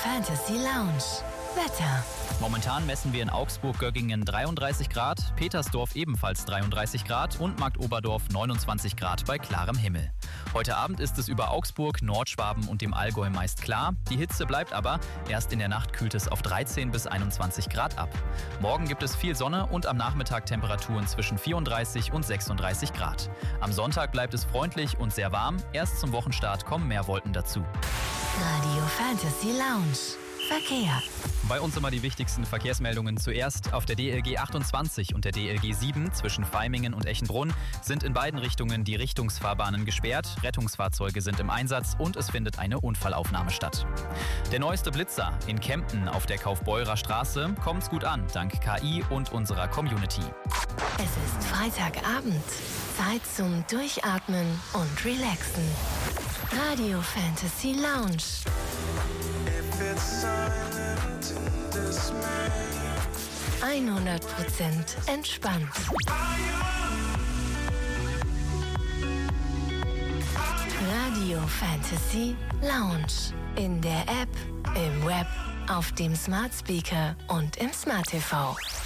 Fantasy Lounge. Wetter. Momentan messen wir in Augsburg-Göggingen 33 Grad, Petersdorf ebenfalls 33 Grad und Marktoberdorf 29 Grad bei klarem Himmel. Heute Abend ist es über Augsburg, Nordschwaben und dem Allgäu meist klar. Die Hitze bleibt aber. Erst in der Nacht kühlt es auf 13 bis 21 Grad ab. Morgen gibt es viel Sonne und am Nachmittag Temperaturen zwischen 34 und 36 Grad. Am Sonntag bleibt es freundlich und sehr warm. Erst zum Wochenstart kommen mehr Wolken dazu. Radio Fantasy Lounge. Verkehr. Bei uns immer die wichtigsten Verkehrsmeldungen zuerst. Auf der DLG 28 und der DLG 7 zwischen Vaimingen und Echenbrunn sind in beiden Richtungen die Richtungsfahrbahnen gesperrt. Rettungsfahrzeuge sind im Einsatz und es findet eine Unfallaufnahme statt. Der neueste Blitzer in Kempten auf der Kaufbeurer Straße kommt's gut an, dank KI und unserer Community. Es ist Freitagabend. Zeit zum Durchatmen und Relaxen. Radio Fantasy Lounge. 100% entspannt. Radio Fantasy Lounge. In der App, im Web, auf dem Smart Speaker und im Smart TV.